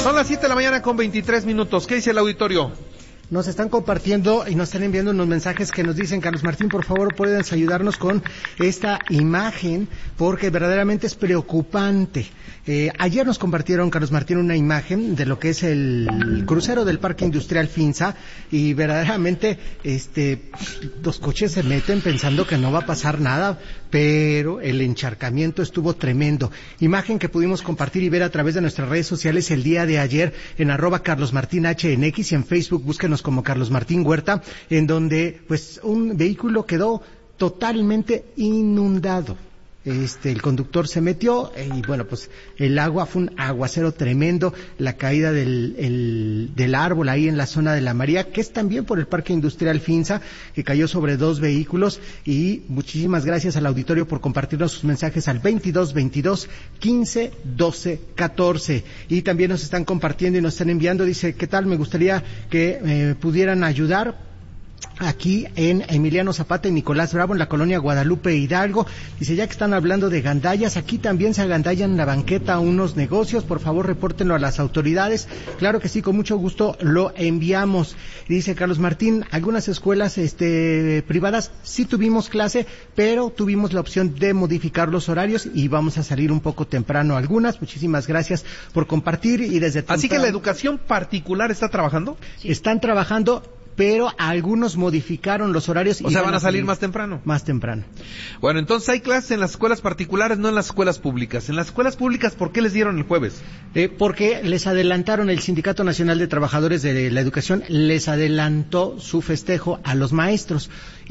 Son las 7 de la mañana con 23 minutos. ¿Qué dice el auditorio? Nos están compartiendo y nos están enviando unos mensajes que nos dicen: Carlos Martín, por favor, pueden ayudarnos con esta imagen, porque verdaderamente es preocupante. Ayer nos compartieron, Carlos Martín, una imagen de lo que es el crucero del Parque Industrial Finza, y verdaderamente los coches se meten pensando que no va a pasar nada, pero el encharcamiento estuvo tremendo. Imagen que pudimos compartir y ver a través de nuestras redes sociales el día de ayer en @CarlosMartinHNX, y en Facebook búsquenos como Carlos Martín Huerta, en donde pues un vehículo quedó totalmente inundado. El conductor se metió y bueno, pues el agua fue un aguacero tremendo, la caída del árbol ahí en la zona de la María, que es también por el Parque Industrial Finza, que cayó sobre 2 vehículos. Y muchísimas gracias al auditorio por compartirnos sus mensajes al 22 15 12 14. Y también nos están compartiendo y nos están enviando, dice: ¿qué tal? Me gustaría que pudieran ayudar aquí en Emiliano Zapata y Nicolás Bravo, en la colonia Guadalupe Hidalgo. Dice: ya que están hablando de gandallas, aquí también se agandallan en la banqueta unos negocios, por favor repórtenlo a las autoridades. Claro que sí, con mucho gusto lo enviamos. Dice Carlos Martín: algunas escuelas privadas sí tuvimos clase, pero tuvimos la opción de modificar los horarios y vamos a salir un poco temprano algunas. Muchísimas gracias por compartir. Y desde temprano... Así que la educación particular está trabajando. Sí. Están trabajando, pero algunos modificaron los horarios. O sea, van a salir más temprano. Más temprano. Bueno, entonces hay clases en las escuelas particulares, no en las escuelas públicas. En las escuelas públicas, ¿por qué les dieron el jueves? Porque les adelantaron, el Sindicato Nacional de Trabajadores de la Educación les adelantó su festejo a los maestros.